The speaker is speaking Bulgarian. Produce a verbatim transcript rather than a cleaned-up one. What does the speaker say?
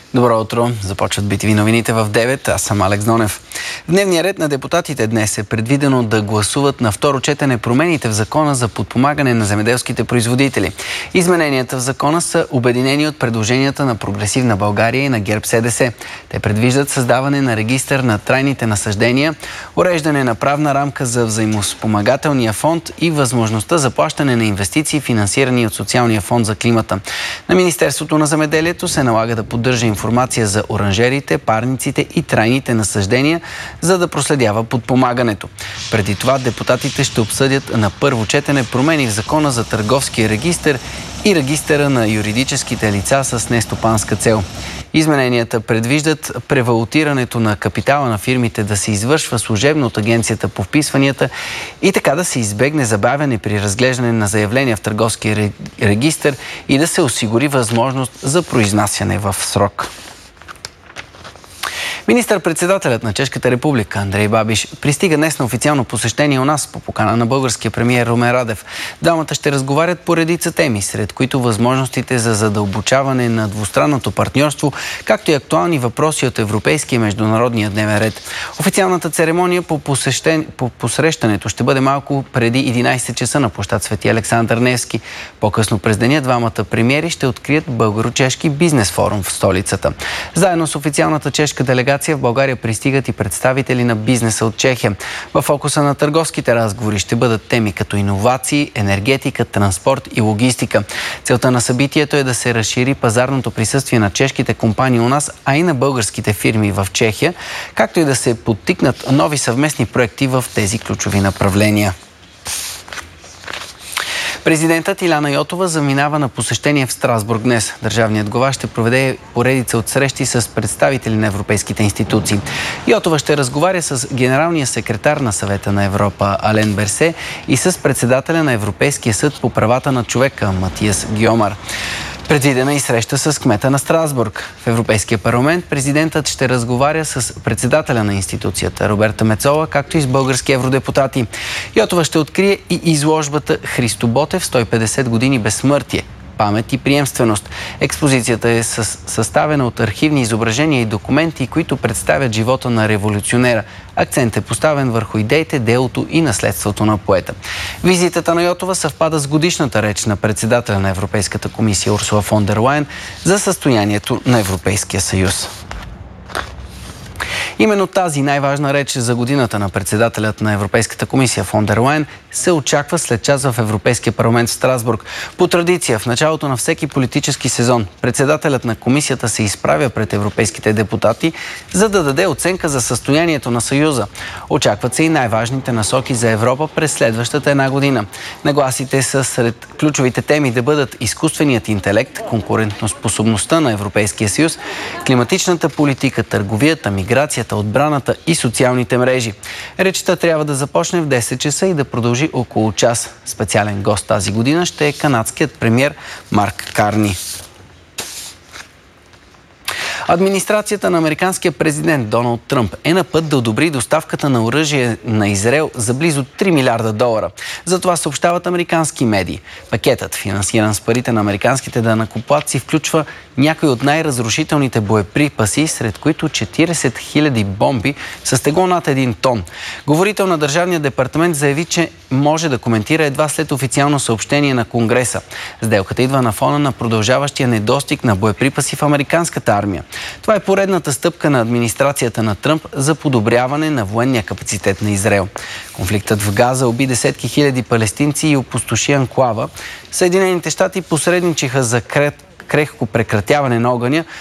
Добро утро! Започват би ти ви новините в девет. Аз съм Алекс Донев. В дневния ред на депутатите днес е предвидено да гласуват на второ четене промените в Закона за подпомагане на земеделските производители. Измененията в Закона са обединени от предложенията на Прогресивна България и на ГЕРБ СДС. Те предвиждат създаване на регистър на трайните насаждения, уреждане на правна рамка за взаимоспомагателния фонд и възможността за плащане на инвестиции, финансирани от Социалния фонд за климата. На Министерството на земеделието се налага да поддържа информация за оранжериите, парниците и трайните насаждения, за да проследява подпомагането. Преди това депутатите ще обсъдят на първо четене промени в Закона за търговския регистър и регистъра на юридическите лица с нестопанска цел. Измененията предвиждат превалутирането на капитала на фирмите да се извършва служебно от Агенцията по вписванията и така да се избегне забавяне при разглеждане на заявления в търговския регистър и да се осигури възможност за произнасяне в срок. Министър-председателят на Чешката република Андрей Бабиш пристига днес на официално посещение у нас по покана на българския премиер Румен Радев. Двамата ще разговарят по редица теми, сред които възможностите за задълбочаване на двустранното партньорство, както и актуални въпроси от европейския и международния дневен ред. Официалната церемония по, посещен... по посрещането ще бъде малко преди единайсет часа на площад Свети Александър Невски. По-късно през деня двамата премиери ще открият българо-чешки бизнес форум в столицата. Заедно с официалната чешка делегация в България пристигат и представители на бизнеса от Чехия. В фокуса на търговските разговори ще бъдат теми като иновации, енергетика, транспорт и логистика. Целта на събитието е да се разшири пазарното присъствие на чешките компании у нас, а и на българските фирми в Чехия, както и да се подтикнат нови съвместни проекти в тези ключови направления. Президентът Иляна Йотова заминава на посещение в Страсбург днес. Държавният глава ще проведе поредица от срещи с представители на европейските институции. Йотова ще разговаря с генералния секретар на Съвета на Европа Ален Берсе и с председателя на Европейския съд по правата на човека Матиас Гьомар. Предвидена и среща с кмета на Страсбург. В Европейския парламент президентът ще разговаря с председателя на институцията Роберта Мецола, както и с български евродепутати. Йотова ще открие и изложбата Христо Ботев сто и петдесет години безсмъртие, памет и приемственост. Експозицията е съставена от архивни изображения и документи, които представят живота на революционера. Акцент е поставен върху идеите, делото и наследството на поета. Визитата на Йотова съвпада с годишната реч на председателя на Европейската комисия Урсула фон дер Лайен за състоянието на Европейския съюз. Именно тази най-важна реч за годината на председателят на Европейската комисия фон дер Лайен се очаква след час в Европейския парламент в Страсбург. По традиция, в началото на всеки политически сезон, председателят на комисията се изправя пред европейските депутати, за да даде оценка за състоянието на Съюза. Очакват се и най-важните насоки за Европа през следващата една година. Нагласите са сред ключовите теми да бъдат изкуственият интелект, конкурентоспособността на Европейския съюз, климатичната политика, търговията, миграцията, отбраната и социалните мрежи. Речта трябва да започне в десет часа и да продължи около час. Специален гост тази година ще е канадският премиер Марк Карни. Администрацията на американския президент Доналд Тръмп е на път да одобри доставката на оръжие на Израел за близо три милиарда долара. За това съобщават американски медии. Пакетът, финансиран с парите на американските данъкоплатци, включва някои от най-разрушителните боеприпаси, сред които четирийсет хиляди бомби с тегло над един тон. Говорител на Държавния департамент заяви, че може да коментира едва след официално съобщение на Конгреса. Сделката идва на фона на продължаващия недостиг на боеприпаси в американската армия. Това е поредната стъпка на администрацията на Тръмп за подобряване на военния капацитет на Израел. Конфликтът в Газа уби десетки хиляди палестинци и опустоши анклава. Съединените щати посредничиха за крехко прекратяване на огъня,